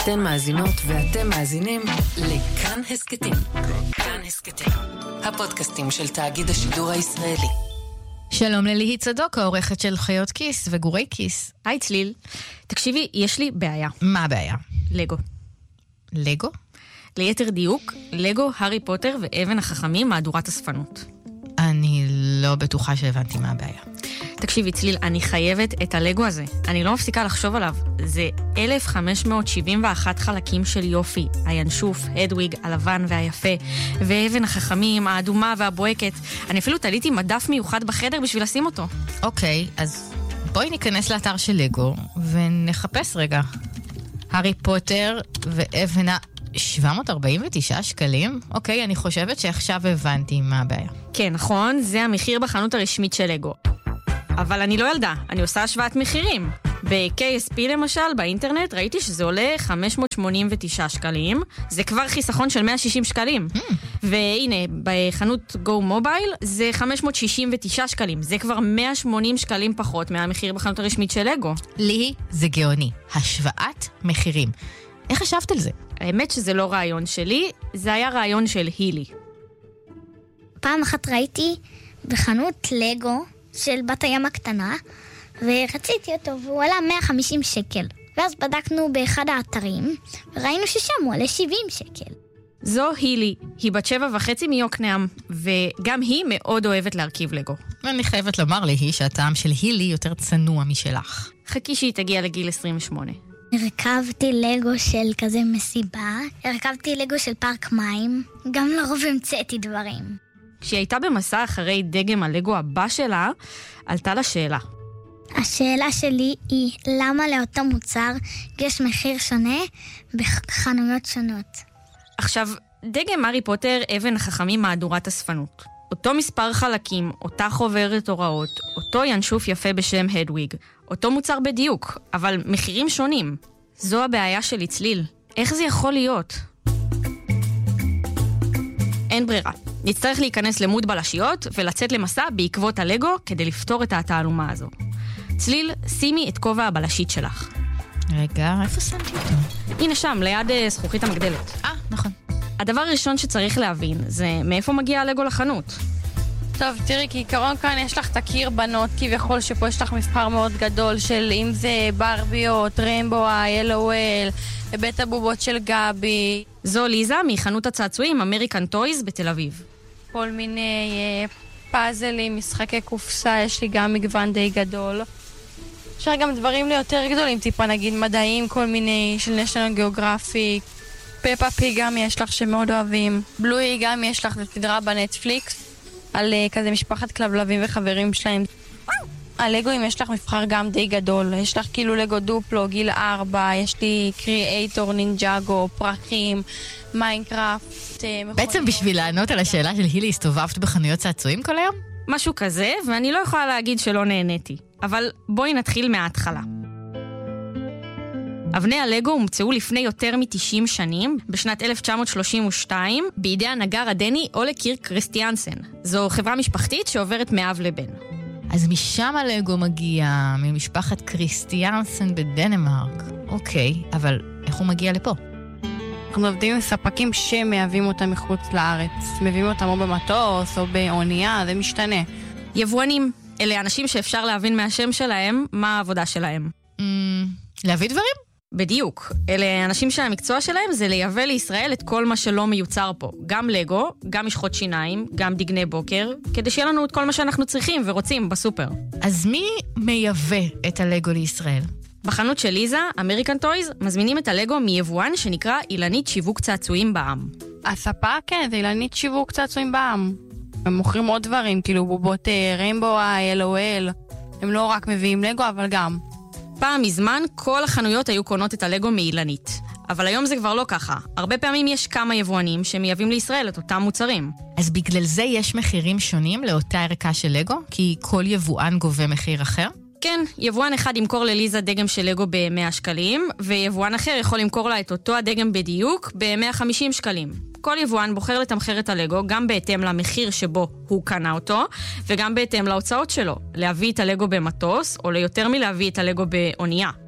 אתן מאזינות ואתם מאזינים לכאן הסקטים. כאן הסקטים, הפודקאסטים של תאגיד השידור הישראלי. שלום לליהי צדוק, העורכת של חיות כיס וגורי כיס. היי צליל, תקשיבי, יש לי בעיה. מה הבעיה? לגו. לגו? ליתר דיוק, לגו, הארי פוטר ואבן החכמים מהדורת הספנות. אני לא בטוחה שהבנתי מה הבעיה. תקשיבי צליל, אני חייבת את הלגו הזה. אני לא מפסיקה לחשוב עליו. זה 1571 חלקים של יופי. הינשוף, הדוויג, הלבן והיפה, ואבן החכמים, האדומה והבוהקת. אני אפילו תליתי מדף מיוחד בחדר בשביל לשים אותו. אוקיי, אז בואי ניכנס לאתר של לגו ונחפש רגע. הארי פוטר ואבן 749 שקלים? אוקיי, אני חושבת שעכשיו הבנתי מה הבעיה. כן, נכון, זה המחיר בחנות הרשמית של לגו. אבל אני לא ילדה, אני עושה השוואת מחירים. ב-KSP למשל, באינטרנט, ראיתי שזה עולה 589 שקלים. זה כבר חיסכון של 160 שקלים. והנה, בחנות Go Mobile זה 569 שקלים. זה כבר 180 שקלים פחות מהמחיר בחנות הרשמית של לגו. לי זה גאוני. השוואת מחירים. איך חשבת על זה? האמת שזה לא רעיון שלי, זה היה רעיון של הילי. פעם אחת ראיתי בחנות לגו של בת הים הקטנה, ורציתי אותו, והוא עלה 150 שקל. ואז בדקנו באחד האתרים, וראינו ששם הוא עלה 70 שקל. זו הילי, היא בת 7.5 מיוקנעם, וגם היא מאוד אוהבת להרכיב לגו. אני חייבת לומר לי שהטעם של הילי יותר צנוע משלך. חכי שהיא תגיע לגיל 28. הרכבתי לגו של כזה מסיבה, הרכבתי לגו של פארק מים, גם לרוב המצאתי דברים. כשהיא הייתה במסע אחרי דגם הלגו הבא שלה, עלתה לה שאלה. השאלה שלי היא, למה לאותו מוצר יש מחיר שונה בחנויות שונות? עכשיו, דגם הארי פוטר אבן החכמים מהדורת הספנות. אותו מספר חלקים, אותה חוברת הוראות, אותו ינשוף יפה בשם הדוויג, אותו מוצר בדיוק, אבל מחירים שונים. זו הבעיה שלי צליל. איך זה יכול להיות? אין ברירה. נצטרך להיכנס למוד בלשיות ולצאת למסע בעקבות הלגו כדי לפתור את התעלומה הזו. צליל, שימי את כובע הבלשית שלך. רגע, איפה שמתי אותו? הנה שם, ליד זכוכית המגדלת. נכון. הדבר הראשון שצריך להבין זה מאיפה מגיע הלגו לחנות. טוב, תראי, כעיקרון כאן יש לך תקיר בנות, כביכול שפה יש לך מספר מאוד גדול של אם זה ברביות, רמבואה, LOL, בית הבובות של גבי. זו ליזה מחנות הצעצועים אמריקן טויז בתל אביב. כל מיני פאזלים, משחקי קופסה, יש לי גם מגוון די גדול. אפשר גם דברים ליותר גדולים, טיפה נגיד מדעים, כל מיני של National Geographic. פפה פי גם יש לך שמאוד אוהבים. בלואי גם יש לך סדרה בנטפליקס על כזה משפחת כלבלבים וחברים שלהם. הלגוים יש לך מבחר גם די גדול. יש לך כאילו לגו דופלו, גיל 4, יש לי קריאייטור, נינג'אגו, פרחים, מיינקראפט. בעצם בשביל לענות על השאלה של הילי, הסתובבת בחנויות צעצועים כל היום? משהו כזה, ואני לא יכולה להגיד שלא נהניתי. אבל בואי נתחיל מההתחלה. אבני הלגו הומצאו לפני יותר מ-90 שנים, בשנת 1932, בידי הנגר הדני אולה קירק קריסטיאנסן. זו חברה משפחתית שעוברת מאב לבן. אז משם הלגו מגיע, ממשפחת קריסטיאנסן בדנמרק. אוקיי, אבל איך הוא מגיע לפה? אנחנו עובדים עם ספקים שמייבאים אותם מחוץ לארץ. מביאים אותם או במטוס או באונייה, זה משתנה. יבואנים, אלה אנשים שאפשר להבין מהשם שלהם מה העבודה שלהם. להביא דברים? בדיוק. אלה אנשים שהמקצוע שלהם זה לייבא לישראל את כל מה שלא מיוצר פה. גם לגו, גם משחות שיניים, גם דגני בוקר, כדי שיהיה לנו את כל מה שאנחנו צריכים ורוצים בסופר. אז מי מייבא את הלגו לישראל? בחנות של ליזה, אמריקן טויז, מזמינים את הלגו מיבואן שנקרא אילנית שיווק צעצועים בע"מ. הספק, כן, זה אילנית שיווק צעצועים בע"מ. הם מוכרים עוד דברים, כאילו בובות רמבואה, LOL. הם לא רק מביאים לגו, אבל גם. פעם מזמן, כל החנויות היו קונות את הלגו מאילנית. אבל היום זה כבר לא ככה. הרבה פעמים יש כמה יבואנים שמייבאים לישראל את אותם מוצרים. אז בגלל זה יש מחירים שונים לאותה ערכה של לגו? כי כל יבואן גובה מחיר אחר? כן, יבואן אחד ימכור לליזה דגם של לגו ב-100 שקלים, ויבואן אחר יכול למכור לה את אותו הדגם בדיוק ב-150 שקלים. כל יבואן בוחר לתמחר את הלגו גם בהתאם למחיר שבו הוא קנה אותו, וגם בהתאם להוצאות שלו. להביא את הלגו במטוס, או ליותר מלהביא את הלגו באונייה.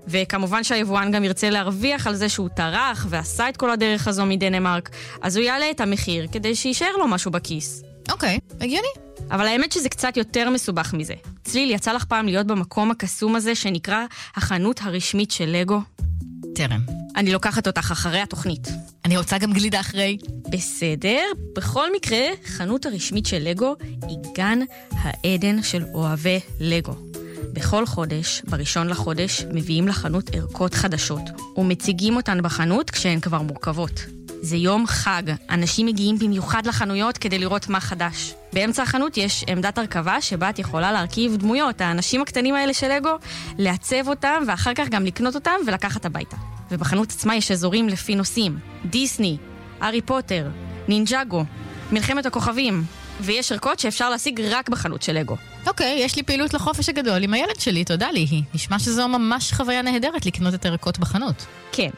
וכמובן שהיבואן גם ירצה להרוויח על זה שהוא טרח ועשה את כל הדרך הזו מדנמרק, אז הוא יעלה את המחיר כדי שישאר לו משהו בכיס. אוקיי, הגיוני. אבל האמת שזה קצת יותר מסובך מזה. צליל, יצא לך פעם להיות במקום הקסום הזה שנקרא החנות הרשמית של לגו? טרם. אני לוקחת אותך אחרי התוכנית. אני רוצה גם גלידה אחרי. בסדר, בכל מקרה, חנות הרשמית של לגו היא גן העדן של אוהבי לגו. בכל חודש, בראשון לחודש, מביאים לחנות ערכות חדשות, ומציגים אותן בחנות כשהן כבר מורכבות. זה יום חג, אנשים מגיעים במיוחד לחנויות כדי לראות מה חדש. באמצע החנות יש עמדת הרכבה שבה את יכולה להרכיב דמויות, האנשים הקטנים האלה של לגו, לעצב אותם ואחר כך גם לקנות אותם ולקחת הביתה. ובחנות עצמה יש אזורים לפי נושאים, דיסני, הארי פוטר, נינג'אגו, מלחמת הכוכבים, ויש ערכות שאפשר להשיג רק בחנות של לגו. אוקיי, יש לי פעילות לחופש הגדול עם הילד שלי, תודה לי. נשמע שזו ממש חוויה נהדרת לקנות את הערכות בחנות. כן.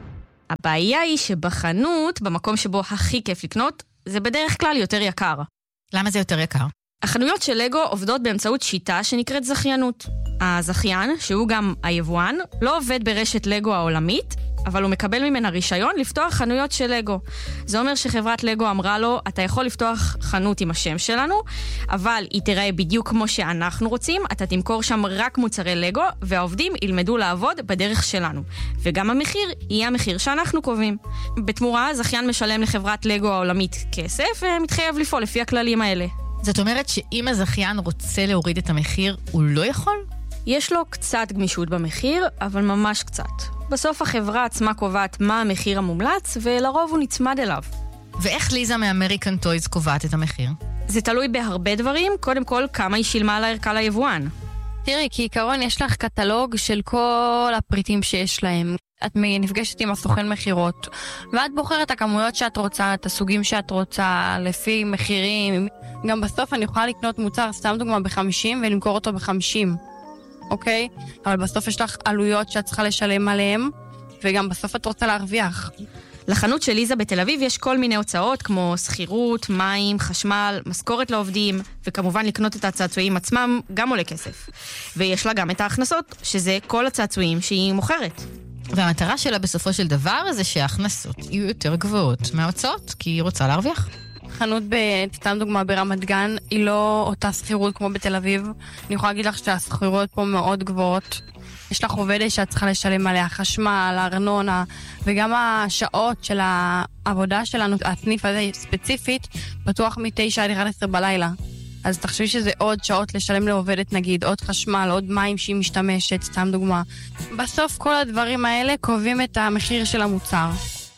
הבעיה היא שבחנות, במקום שבו הכי כיף לקנות, זה בדרך כלל יותר יקר. למה זה יותר יקר? החנויות של לגו עובדות באמצעות שיטה שנקראת זכיינות. הזכיין, שהוא גם היבואן, לא עובד ברשת לגו העולמית, אבל הוא מקבל ממנה רישיון לפתוח חנויות של לגו. זה אומר שחברת לגו אמרה לו, אתה יכול לפתוח חנות עם השם שלנו, אבל היא תראה בדיוק כמו שאנחנו רוצים, אתה תמכור שם רק מוצרי לגו, והעובדים ילמדו לעבוד בדרך שלנו. וגם המחיר יהיה המחיר שאנחנו קובעים. בתמורה, הזכיין משלם לחברת לגו העולמית כסף, ומתחייב לפעול לפי הכללים האלה. זאת אומרת שאם הזכיין רוצה להוריד את המחיר, הוא לא יכול? יש לו קצת גמישות במחיר, אבל ממש קצת. בסוף החברה עצמה קובעת מה המחיר המומלץ, ולרוב הוא נצמד אליו. ואיך ליזה מאמריקן טויז קובעת את המחיר? זה תלוי בהרבה דברים, קודם כל כמה היא שילמה על הערכה ליבואן. תראי, כעיקרון יש לך קטלוג של כל הפריטים שיש להם. את נפגשת עם הסוכן מחירות, ואת בוחרת את הכמויות שאת רוצה, את הסוגים שאת רוצה, לפי מחירים. גם בסוף אני יכולה לקנות מוצר, סתם דוגמה ב-50 ולמכור אותו ב-50. אוקיי? אבל בסוף יש לך עלויות שאת צריכה לשלם עליהם, וגם בסוף את רוצה להרוויח. לחנות של ליזה בתל אביב יש כל מיני הוצאות, כמו שכירות, מים, חשמל, משכורת לעובדים, וכמובן לקנות את הצעצועים עצמם גם עולה כסף. ויש לה גם את ההכנסות, שזה כל הצעצועים שהיא מוכרת. והמטרה שלה בסופו של דבר זה שההכנסות יהיו יותר גבוהות מההוצאות, כי היא רוצה להרוויח. חנות, סתם דוגמה, ברמת גן, היא לא אותה שכירות כמו בתל אביב. אני יכולה להגיד לך שהשכירות פה מאוד גבוהות. יש לך עובדת שאת צריכה לשלם עליה חשמל, ארנונה, וגם השעות של העבודה שלנו, הסניף הזה ספציפית, פתוח מ-9 עד 11 בלילה. אז תחשבי שזה עוד שעות לשלם לעובדת, נגיד, עוד חשמל, עוד מים שהיא משתמשת, סתם דוגמה. בסוף כל הדברים האלה קובעים את המחיר של המוצר.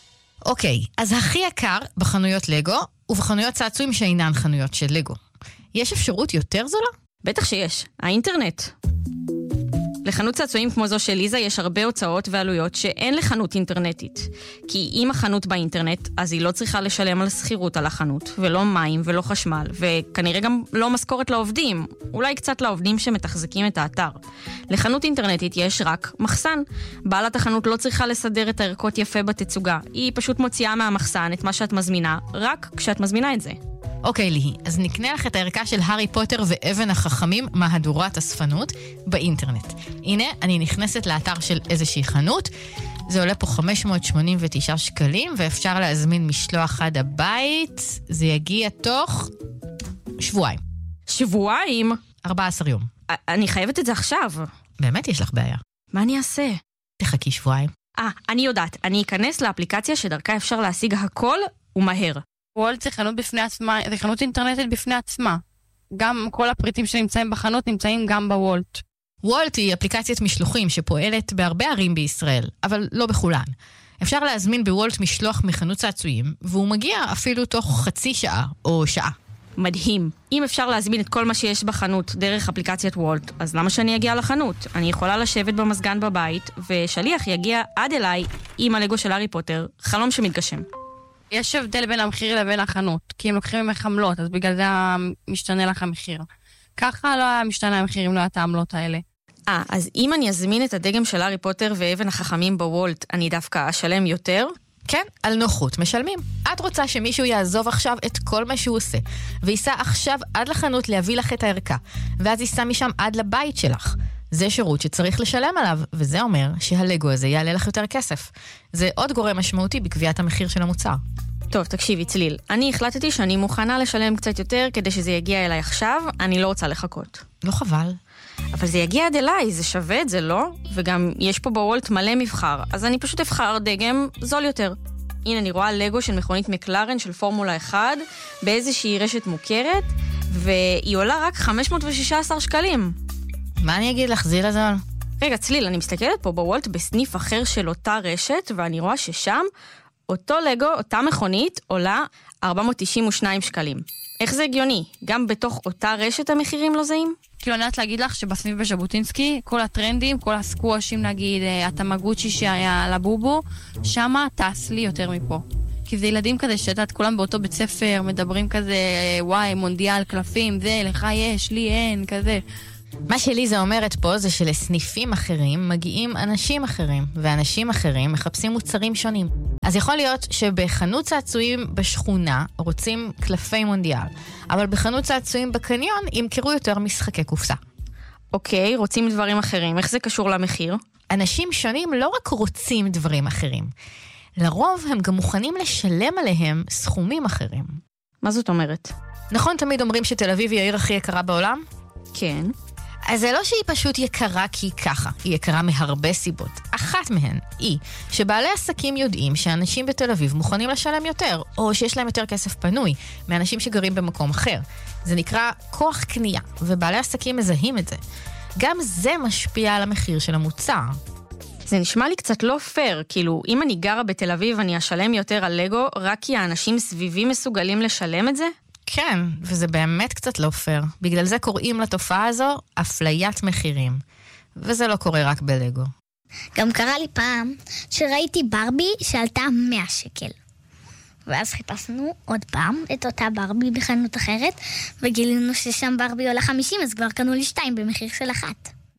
אוקיי, אז הכי יקר בחנויות לגו, ובחנויות צעצועים שאינן חנויות של לגו. יש אפשרות יותר זולה? בטח שיש, האינטרנט. לחנות צעצועים כמו זו של ליזה יש הרבה הוצאות ועלויות שאין לחנות אינטרנטית. כי אם החנות באינטרנט, אז היא לא צריכה לשלם על שכירות על החנות, ולא מים ולא חשמל, וכנראה גם לא משכורת לעובדים, אולי קצת לעובדים שמתחזקים את האתר. לחנות אינטרנטית יש רק מחסן. בעלת החנות לא צריכה לסדר את הערכות יפה בתצוגה, היא פשוט מוציאה מהמחסן את מה שאת מזמינה, רק כשאת מזמינה את זה. אוקיי, ליהי, אז נקנה לך את הערכה של הארי פוטר ואבן החכמים מהדורת הספנות באינטרנט. הנה, אני נכנסת לאתר של איזושהי חנות, זה עולה פה 589 שקלים, ואפשר להזמין משלוח עד הבית, זה יגיע תוך שבועיים. שבועיים? 14 יום. אני חייבת את זה עכשיו. באמת יש לך בעיה. מה אני אעשה? תחכי שבועיים. אני יודעת, אני אכנס לאפליקציה שדרכה אפשר להשיג הכל ומהר. וולט זה חנות בפני עצמה, זה חנות אינטרנטית בפני עצמה. גם כל הפריטים שנמצאים בחנות נמצאים גם בוולט. וולט היא אפליקציית משלוחים שפועלת בהרבה ערים בישראל, אבל לא בכולן. אפשר להזמין בוולט משלוח מחנות צעצועים, והוא מגיע אפילו תוך חצי שעה או שעה. מדהים. אם אפשר להזמין את כל מה שיש בחנות דרך אפליקציית וולט, אז למה שאני אגיע לחנות? אני יכולה לשבת במזגן בבית, ושליח יגיע עד אליי עם הלגו של הארי פוטר, חלום שמתגשם. יש הבדל בין המחיר לבין החנות, כי הם לוקחים ממך עמלות, אז בגלל זה משתנה לך המחיר. ככה לא היה משתנה המחיר אם לא היה את העמלות האלה. אז אם אני אזמין את הדגם של הארי פוטר ואבן החכמים בוולט, אני דווקא אשלם יותר? כן, על נוחות משלמים. את רוצה שמישהו יעזוב עכשיו את כל מה שהוא עושה, וייסע עכשיו עד לחנות להביא לך את הערכה, ואז ייסע משם עד לבית שלך. זה שירות שצריך לשלם עליו, וזה אומר שהלגו הזה יעלה לך יותר כסף. זה עוד גורם משמעותי בקביעת המחיר של המוצר. טוב, תקשיבי, צליל. אני החלטתי שאני מוכנה לשלם קצת יותר כדי שזה יגיע אליי עכשיו, אני לא רוצה לחכות. לא חבל. אבל זה יגיע עד אליי, זה שווה את זה, לא? וגם יש פה בוולט מלא מבחר, אז אני פשוט אבחר דגם זול יותר. הנה, אני רואה לגו של מכונית מקלרן של פורמולה 1, באיזושהי רשת מוכרת, והיא עולה רק 516 שקלים. מה אני אגיד לך, זיל הזול? רגע, צליל, אני מסתכלת פה בוולט בסניף אחר של אותה רשת, ואני רואה ששם אותו לגו, אותה מכונית, עולה 492 שקלים. איך זה הגיוני? גם בתוך אותה רשת המחירים לא זהים? כאילו אני יודעת להגיד לך שבסניף בז'בוטינסקי, כל הטרנדים, כל הסקוושים נגיד, התמגוצ'י שהיה על הבובו, שמה טס לי יותר מפה. כי זה ילדים כזה שתת כולם באותו בית ספר, מדברים כזה, וואי, מונדיאל, קלפים, זה, לך יש, לי אין, כזה. מה שלי זה אומרת פה זה שלסניפים אחרים מגיעים אנשים אחרים, ואנשים אחרים מחפשים מוצרים שונים. אז יכול להיות שבחנות צעצועים בשכונה רוצים קלפי מונדיאל, אבל בחנות צעצועים בקניון ימכרו יותר משחקי קופסה. אוקיי, רוצים דברים אחרים. איך זה קשור למחיר? אנשים שונים לא רק רוצים דברים אחרים. לרוב הם גם מוכנים לשלם עליהם סכומים אחרים. מה זאת אומרת? נכון, תמיד אומרים שתל אביב היא העיר הכי יקרה בעולם? כן. אז זה לא שהיא פשוט יקרה כי היא ככה, היא יקרה מהרבה סיבות. אחת מהן היא שבעלי עסקים יודעים שאנשים בתל אביב מוכנים לשלם יותר, או שיש להם יותר כסף פנוי מאנשים שגרים במקום אחר. זה נקרא כוח קנייה, ובעלי עסקים מזהים את זה. גם זה משפיע על המחיר של המוצר. זה נשמע לי קצת לא פייר, כאילו אם אני גרה בתל אביב אני אשלם יותר על לגו רק כי האנשים סביבי מסוגלים לשלם את זה? כן, וזה באמת קצת לא פייר. בגלל זה קוראים לתופעה הזו אפליית מחירים. וזה לא קורה רק בלגו. גם קרה לי פעם שראיתי ברבי שעלתה 100 שקל. ואז חיפשנו עוד פעם את אותה ברבי בחנות אחרת, וגילינו ששם ברבי עולה 50, אז כבר קנו לי 2 במחיר של 1.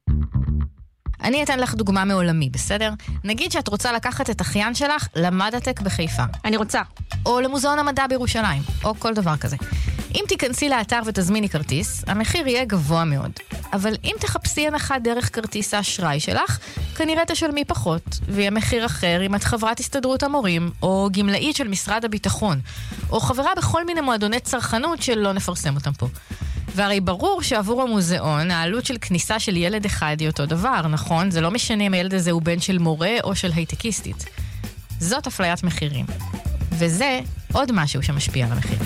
אני אתן לך דוגמה מעולמי, בסדר? נגיד שאת רוצה לקחת את אחיין שלך למדטק בחיפה. אני רוצה. או למוזיאון המדע בירושלים, או כל דבר כזה. אם תיכנסי לאתר ותזמיני כרטיס, המחיר יהיה גבוה מאוד. אבל אם תחפשי הנחה דרך כרטיס האשראי שלך, כנראה תשלמי פחות, ויהיה מחיר אחר אם את חברת הסתדרות המורים, או גמלאית של משרד הביטחון, או חברה בכל מיני מועדוני צרכנות שלא נפרסם אותם פה. והרי ברור שעבור המוזיאון, העלות של כניסה של ילד אחד היא אותו דבר, נכון? זה לא משנה אם הילד הזה הוא בן של מורה או של הייטקיסטית. זאת אפליית מחירים. וזה עוד משהו שמשפיע על המחיר.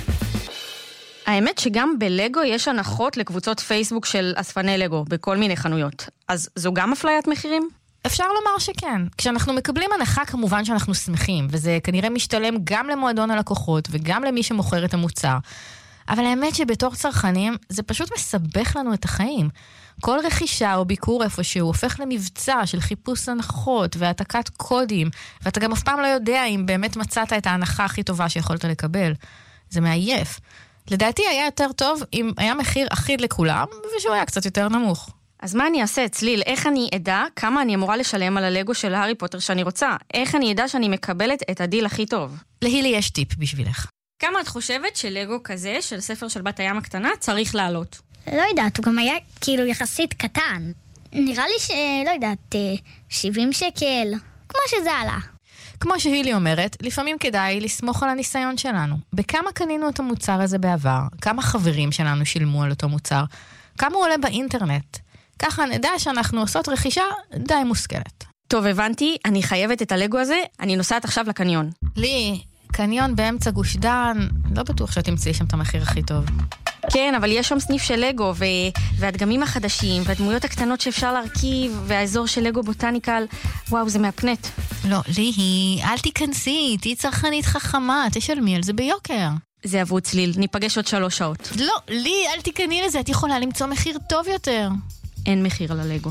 האמת שגם בלגו יש הנחות לקבוצות פייסבוק של אספני לגו בכל מיני חנויות. אז זו גם אפליית מחירים? אפשר לומר שכן. כשאנחנו מקבלים הנחה כמובן שאנחנו שמחים, וזה כנראה משתלם גם למועדון הלקוחות וגם למי שמוכר את המוצר. אבל האמת שבתור צרכנים זה פשוט מסבך לנו את החיים. כל רכישה או ביקור איפשהו הופך למבצע של חיפוש הנחות והעתקת קודים, ואתה גם אף פעם לא יודע אם באמת מצאת את ההנחה הכי טובה שיכולת לקבל. זה מעייף. לדעתי היה יותר טוב אם היה מחיר אחיד לכולם, ושהוא היה קצת יותר נמוך. אז מה אני אעשה, צליל? איך אני אדע כמה אני אמורה לשלם על הלגו של הארי פוטר שאני רוצה? איך אני אדע שאני מקבלת את הדיל הכי טוב? להילי יש טיפ בשבילך. כמה את חושבת שלגו כזה, של ספר של בת הים הקטנה, צריך לעלות? לא יודעת, הוא גם היה כאילו יחסית קטן. נראה לי שלא יודעת, 70 שקל, כמו שזה עלה. כמו שהילי אומרת, לפעמים כדאי לסמוך על הניסיון שלנו. בכמה קנינו את המוצר הזה בעבר? כמה חברים שלנו שילמו על אותו מוצר? כמה הוא עולה באינטרנט? ככה נדע שאנחנו עושות רכישה די מושכלת. טוב, הבנתי, אני חייבת את הלגו הזה, אני נוסעת עכשיו לקניון. לי, קניון באמצע גוש דן, לא בטוח שאת תמצאי שם את המחיר הכי טוב. כן, אבל יש שם סניף של לגו, והדגמים החדשים, והדמויות הקטנות שאפשר להרכיב, והאזור של לגו בוטניקל, וואו, זה מהפנט. לא, לי, אל תיכנסי, תהי צרכנית חכמה, תשלמי על זה ביוקר. זה עבוד צליל, ניפגש עוד 3 שעות. לא, לי, אל תיכני לזה, את יכולה למצוא מחיר טוב יותר. אין מחיר על הלגו.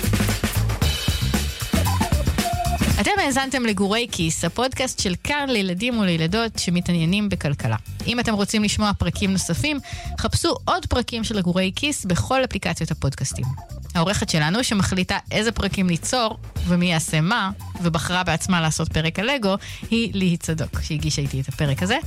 אתם האזנתם לגורי כיס, הפודקאסט של כאן לילדים ולילדות שמתעניינים בכלכלה. אם אתם רוצים לשמוע פרקים נוספים, חפשו עוד פרקים של לגורי כיס בכל אפליקציות הפודקאסטים. העורכת שלנו שמחליטה איזה פרקים ליצור ומי יעשה מה, ובחרה בעצמה לעשות פרק הלגו, היא ליהי צדוק, שהגישה איתי את הפרק הזה.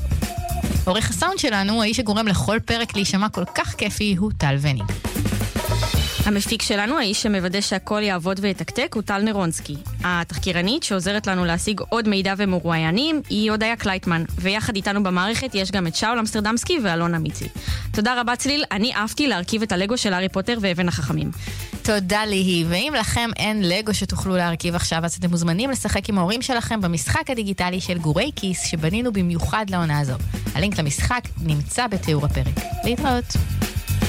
עורך הסאונד שלנו, האיש שגורם לכל פרק להישמע כל כך כיפי, הוא טל וניג. המפיק שלנו, האיש שמוודא שהכל יעבוד ויתקתק, הוא טל נרונסקי. התחקירנית שעוזרת לנו להשיג עוד מידע ומרואיינים היא הודיה קלייטמן, ויחד איתנו במערכת יש גם את שאול אמסטרדמסקי ואלונה מיצי. תודה רבה צליל, אני אהבתי להרכיב את הלגו של הארי פוטר ואבן החכמים. תודה לי, ואם לכם אין לגו שתוכלו להרכיב עכשיו, אז אתם מוזמנים לשחק עם ההורים שלכם במשחק הדיגיטלי של גורי כיס שבנינו במיוחד לעונה הזו. הלינק למשחק נמצא בתיאור הפרק. להתראות.